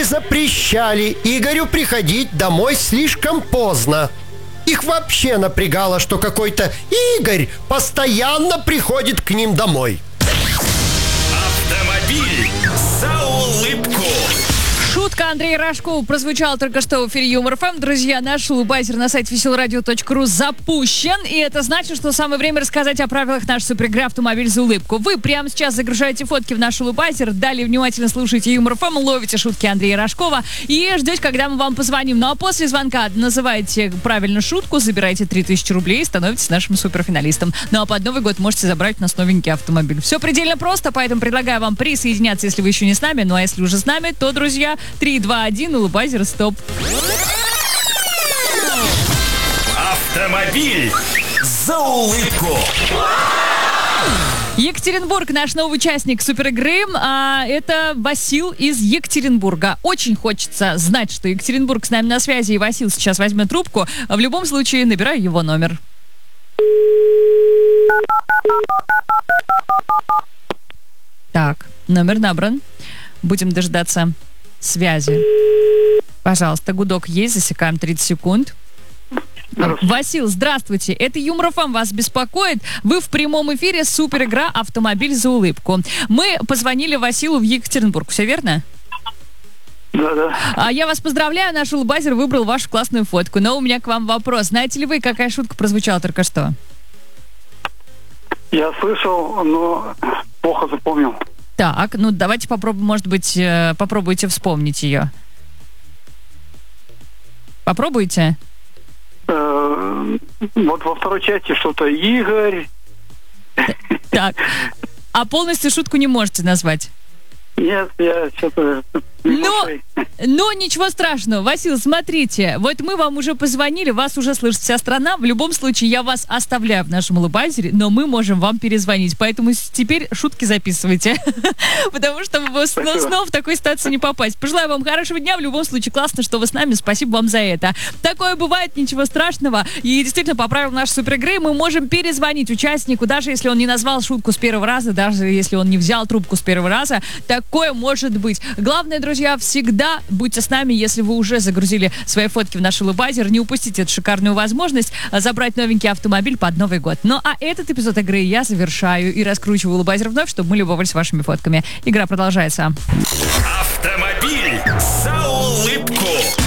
запрещали Игорю приходить домой слишком поздно. Их вообще напрягало, что какой-то Игорь постоянно приходит к ним домой. Автомобиль за улыбку. Шутка Андрея Рожкова прозвучала только что в эфире Юмор ФМ. Друзья, наш улыбайзер на сайте veselradio.ru запущен. И это значит, что самое время рассказать о правилах нашей суперигры «Автомобиль за улыбку». Вы прямо сейчас загружаете фотки в наш улыбайзер, далее внимательно слушаете Юмор ФМ, ловите шутки Андрея Рожкова и ждете, когда мы вам позвоним. Ну а после звонка называете правильно шутку, забираете 3000 рублей и становитесь нашим суперфиналистом. Ну а под Новый год можете забрать у нас новенький автомобиль. Все предельно просто, поэтому предлагаю вам присоединяться, если вы еще не с нами. Ну а если уже с нами, то, друзья, 3, 2, 1, улыбайзер, стоп. Автомобиль за улыбку. Екатеринбург, наш новый участник суперигры, это Васил из Екатеринбурга. Очень хочется знать, что Екатеринбург с нами на связи, и Васил сейчас возьмет трубку. В любом случае, набираю его номер. Так, номер набран. Будем дождаться связи. Пожалуйста, гудок есть, засекаем 30 секунд. Васил, здравствуйте. Это Юмор ФМ вас беспокоит. Вы в прямом эфире суперигра «Автомобиль за улыбку». Мы позвонили Василу в Екатеринбург, все верно? Да. Я вас поздравляю, наш улыбайзер выбрал вашу классную фотку. Но у меня к вам вопрос. Знаете ли вы, какая шутка прозвучала только что? Я слышал, но плохо запомнил. Так, ну давайте попробуем, может быть, попробуйте вспомнить ее. Попробуйте. Вот во второй части что-то Игорь. Так, а полностью шутку не можете назвать? Нет, я что-то... Но ничего страшного. Васил, смотрите, вот мы вам уже позвонили, вас уже слышит вся страна. В любом случае, я вас оставляю в нашем улыбайзере, но мы можем вам перезвонить. Поэтому теперь шутки записывайте. Потому что вы снова в такой ситуации не попасть. Пожелаю вам хорошего дня. В любом случае, классно, что вы с нами. Спасибо вам за это. Такое бывает, ничего страшного. И действительно, по правилам нашей суперигры, мы можем перезвонить участнику, даже если он не назвал шутку с первого раза, даже если он не взял трубку с первого раза. Такое может быть. Главное, друзья, всегда будьте с нами, если вы уже загрузили свои фотки в наш улыбайзер. Не упустите эту шикарную возможность забрать новенький автомобиль под Новый год. Ну а этот эпизод игры я завершаю и раскручиваю улыбайзер вновь, чтобы мы любовались вашими фотками. Игра продолжается. Автомобиль за улыбку.